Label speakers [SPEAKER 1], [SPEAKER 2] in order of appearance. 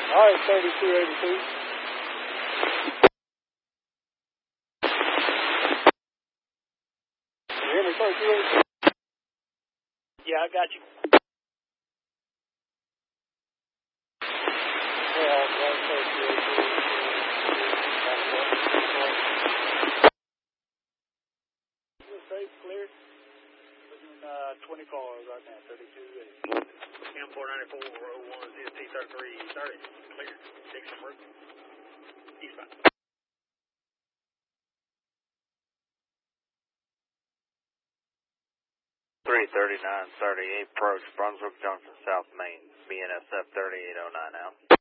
[SPEAKER 1] All right, 3282. Can you hear me, 3282?
[SPEAKER 2] Yeah, I got you.
[SPEAKER 1] Yeah, 3282.
[SPEAKER 2] Safe, clear. Looking 20 cars right now, 3280. M49401 CST 3330. Clear. Dixon Route. Eastbound.
[SPEAKER 3] 33938, approach Brunswick Junction, South Main, BNSF 3809 out.